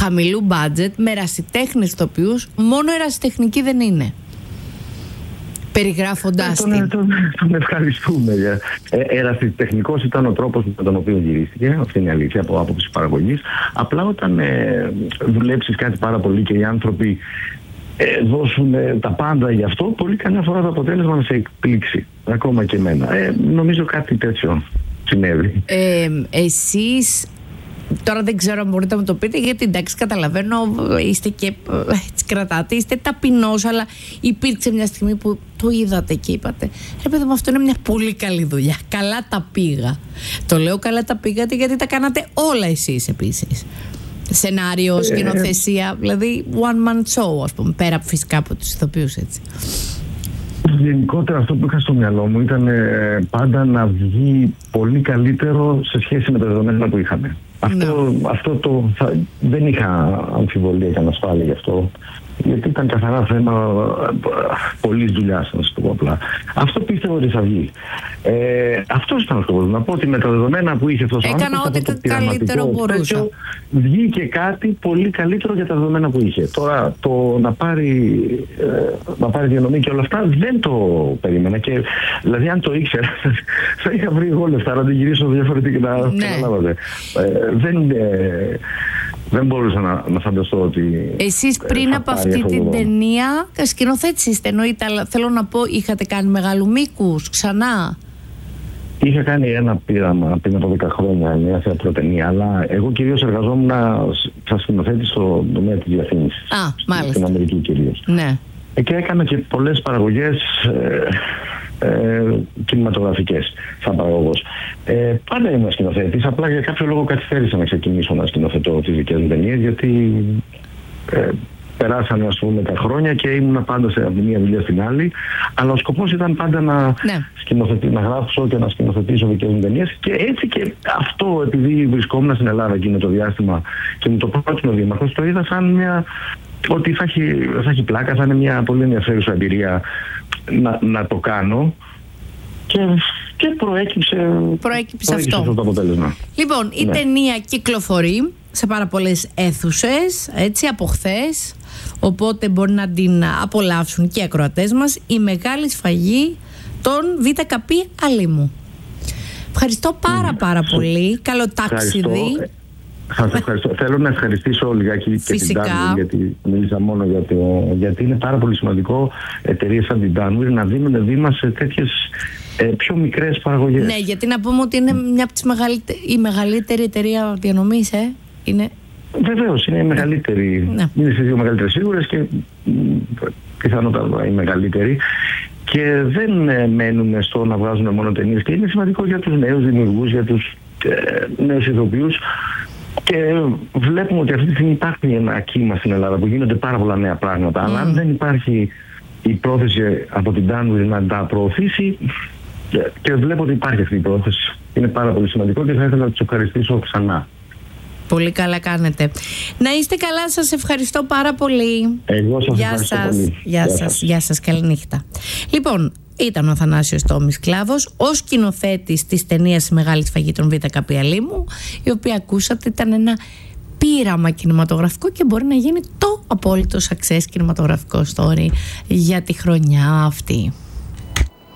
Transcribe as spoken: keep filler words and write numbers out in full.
χαμηλού μπάτζετ, με ερασιτέχνες ηθοποιούς. Μόνο ερασιτεχνική δεν είναι. Περιγράφοντάς τον, την. Τον, τον ευχαριστούμε. Ε, ερασιτεχνικός ήταν ο τρόπος με τον οποίο γυρίστηκε, αυτή είναι η αλήθεια, από άποψη παραγωγής. Απλά όταν ε, δουλέψεις κάτι πάρα πολύ και οι άνθρωποι ε, δώσουν ε, τα πάντα γι' αυτό, πολύ καμιά φορά το αποτέλεσμα να σε εκπλήξει. Ακόμα και εμένα. Ε, νομίζω κάτι τέτοιο συνέβη. Ε, εσείς, τώρα δεν ξέρω αν μπορείτε να μου το πείτε, γιατί εντάξει καταλαβαίνω, είστε και έτσι κρατάτε, είστε ταπεινός, αλλά υπήρξε μια στιγμή που το είδατε και είπατε, ρε παιδί μου, αυτό είναι μια πολύ καλή δουλειά, καλά τα πήγα. Το λέω καλά τα πήγατε γιατί τα κάνατε όλα εσείς επίσης. Σενάριο, σκηνοθεσία, δηλαδή one man show, ας πούμε, πέρα φυσικά από τους ηθοποιούς, έτσι. Γενικότερα αυτό που είχα στο μυαλό μου ήταν ε, πάντα να βγει πολύ καλύτερο σε σχέση με τα δεδομένα που είχαμε. Αυτό, no. αυτό το, θα, δεν είχα αμφιβολία και ανασφάλεια γι' αυτό, γιατί ήταν καθαρά θέμα πολλής δουλειάς, να σου το πω απλά. Αυτό πίστευα ότι θα βγει. Ε, αυτός ήταν ο σκοπός. Να πω ότι με τα δεδομένα που είχε αυτός ο άνθρωπος, έκανα ό,τι καλύτερο μπορούσα. Βγήκε κάτι πολύ καλύτερο για τα δεδομένα που είχε. Τώρα το να πάρει, ε, να πάρει διανομή και όλα αυτά δεν το περίμενα. Και, δηλαδή αν το ήξερα θα είχα βρει εγώ λεφτά να την γυρίσω διαφορετικά να καταλάβατε. Ε, δεν... Ε, Δεν μπορούσα να, να φανταστώ ότι... Εσείς πριν από αυτή την ταινία σκηνοθέτης είστε, εννοείται, αλλά θέλω να πω, είχατε κάνει μεγάλου μήκους ξανά? Είχα κάνει ένα πείραμα πριν από δέκα χρόνια, μια θεατροτενία, αλλά εγώ κυρίως εργαζόμουν σαν σκηνοθέτη στον τομέα της διαφήμισης. Α, μάλιστα. Στην Αμερική κυρίως. Ναι. Και έκανα και πολλές παραγωγές ε, ε, κινηματογραφικές σαν παραγωγός. Ε, πάντα ήμουν σκηνοθέτης, απλά για κάποιο λόγο καθυστέρησα να ξεκινήσω να σκηνοθετώ τις δικές μου ταινίες, γιατί ε, περάσανε, ας πούμε, τα χρόνια και ήμουν πάντα σε από μία δουλειά στην άλλη. Αλλά ο σκοπός ήταν πάντα να, ναι. σκηνοθετήσω, να γράψω και να σκηνοθετήσω δικές μου ταινίες. Και έτσι και αυτό, επειδή βρισκόμουν στην Ελλάδα εκείνο το διάστημα και μου το πρότεινε ο Δήμαρχος, το είδα σαν μια... ότι θα έχει, θα έχει πλάκα, θα είναι μια πολύ ενδιαφέρουσα εμπειρία να, να το κάνω. Και, και προέκυψε, προέκυψε, προέκυψε αυτό. αυτό το αποτέλεσμα. Λοιπόν, η ναι. ταινία κυκλοφορεί σε πάρα πολλές αίθουσες, έτσι, από χθες, οπότε μπορεί να την απολαύσουν και οι ακροατές μας. Η μεγάλη σφαγή των ΒΚ Αλήμου. Ευχαριστώ πάρα πάρα πολύ. Καλό ταξίδι. Σας ευχαριστώ. Θέλω να ευχαριστήσω λιγάκι και Φυσικά. την Danwir, γιατί μίλησα μόνο για το... γιατί είναι πάρα πολύ σημαντικό εταιρείες σαν την Danwir να δίνουν βήμα σε τέτοιες ε, πιο μικρές παραγωγές. Ναι, γιατί να πούμε ότι είναι μια από τις μεγαλύτερη, η μεγαλύτερη εταιρεία διανομής, ε, είναι... Βεβαίως, είναι η μεγαλύτερη. Ναι. Είναι στις δύο μεγαλύτερες σίγουρες και πιθανότατα η μεγαλύτερη. Και δεν ε, μένουν στο να βγάζουν μόνο ταινίες. Και είναι σημαντικό για τους νέους δημιουργούς, για τους ε, νέους ηθοποιούς. Και βλέπουμε ότι αυτή τη στιγμή υπάρχει ένα κύμα στην Ελλάδα που γίνονται πάρα πολλά νέα πράγματα. Mm. Αλλά αν δεν υπάρχει η πρόθεση από την Danwir να τα προωθήσει, και βλέπω ότι υπάρχει αυτή η πρόθεση, είναι πάρα πολύ σημαντικό και θα ήθελα να τους ευχαριστήσω ξανά. Πολύ καλά κάνετε. Να είστε καλά, σας ευχαριστώ πάρα πολύ. Εγώ σας Γεια ευχαριστώ σας. πολύ. Γεια, Γεια σας. Γεια σας. Καληνύχτα. Λοιπόν, ήταν ο Αθανάσιος Τόμης Κλάβος, ο σκηνοθέτης της ταινίας «Η Μεγάλη Σφαγή των ΒΚ Αλήμου», η οποία ακούσατε ήταν ένα πείραμα κινηματογραφικό και μπορεί να γίνει το απόλυτο success κινηματογραφικό story για τη χρονιά αυτή.